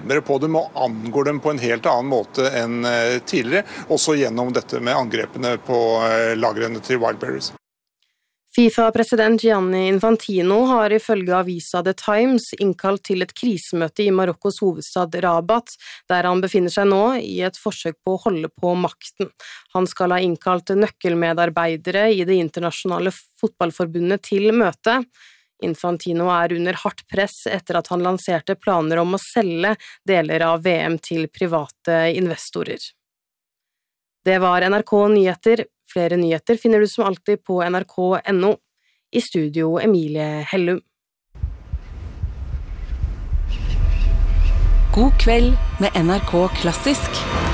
nærmere på dem og angår dem på en helt annen måte enn tidligere, også gjennom dette med angrepene på lagrene til Wildberries. FIFA-president Gianni Infantino har ifølge avisa The Times innkalt til et krisemøte i Marokkos hovedstad Rabat, der han befinner seg nå i et forsøk på å holde på makten. Han skal ha innkalt nøkkelmedarbeidere i det internasjonale fotballforbundet til møte. Infantino er under hardt press etter at han lanserte planer om å selge deler av VM til private investorer. Det var NRK Nyheter. Flere nyheter finner du som alltid på nrk.no. I studio Emilie Hellum. God kveld med NRK Klassisk.